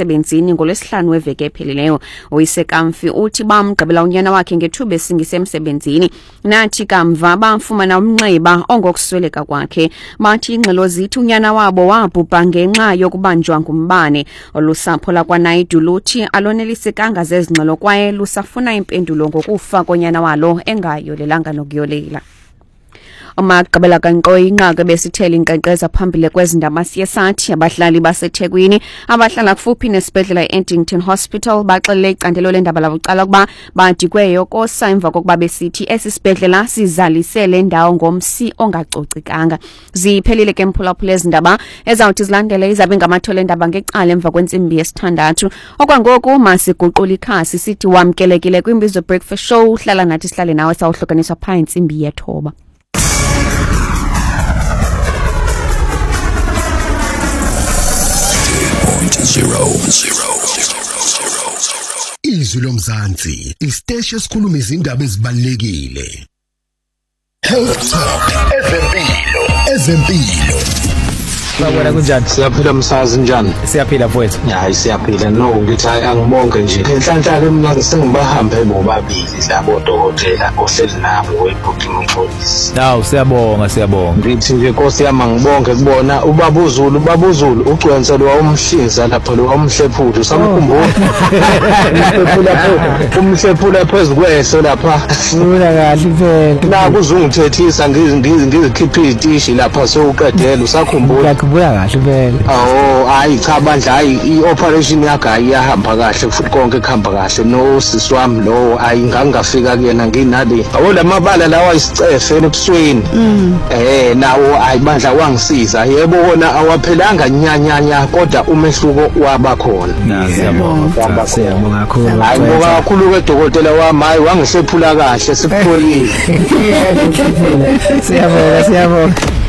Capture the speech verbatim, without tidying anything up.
emsebenzini ngolwesihlanu weveke ephelileyo. Uyise Kamfi uthi bamgqibela unyana wakhe ngethuba esingise emsebenzini, nathi kamva bamfumana umnxeba ongokusweleka kwakhe. Bathi ingxelo zithi unyana wabo wabhubha ngenxa yokubanjwa ngumbane. Olusapho lakwaNaidu luthi alonelisekanga zezingxelo kwaye lusafuna impendulo ngokufa konyana walo engayolelanga nokuyolela. Umagqibela kaNkoyi inqaka besithela inkqeqeza phambili kwezindaba siyesathi abahlali baseThekwini abahlala kufuphi nesibhedlela eEdington Hospital baxelele icandelo lendaba labucala kuba badikwe yokosa emva kokuba besithi esisibhedlela sizalisele ndawo ngomsi ongacocekanga. Ziphelile ke mphulaphula ezindaba ezawuthi zilandele izabe ngamathole endaba ngeqala emva kwentsimbi yesithandathu. Okwangoku masiguqula ikhasi sithi wamkelekile kwimbizo breakfast show, hlala nathi sihlale nawe sawuhlukaniswa pha intsimbi yethoba. Zero, zero, zero. Izwi lomzansi, isiteshi esikhuluma izindaba ezibalulekile. Health Talk, ezempilo, ezempilo. Babona kunjani? Siyaphila msazi njani? Siyaphila mfowethu. Hayi siyaphila no ngithi angibonge nje. Enhlanhla mina sengibahambe bobabili labo dokotela ohleli nabo weBooking Police. Hawu siyabonga siyabonga. Ngithi nje Nkosi yami ngibonge kubona ubaba uZulu, ubaba uZulu ugcwenselwa umhlinza lapha lo umhlephuthu samkhumbula. Umhlephula lapha, umhlephula phezulu kweso lapha. Ngibona kahle phela. Na kuzungithethisa ngizikhipha izitishi lapha sewuqedela usakhumbula. Buya kahle phela. Oh hayi cha bandla hayi ioperation yakhe ayahamba kahle futhi konke kuhamba kahle no sisi wami lo ayingangafika kuyena nginale awu lamabala lawa isicefe ebusweni eh nawo ayibandla wangisiza yebo wona awaphelanga nyanyanya kodwa umehluko waba khona. Siyabonga siyabonga kakhulu. Hayi ngoba kakhulu kwedokotela wami hayi wangihlephula kahle sipholile. Siyabonga siyabonga.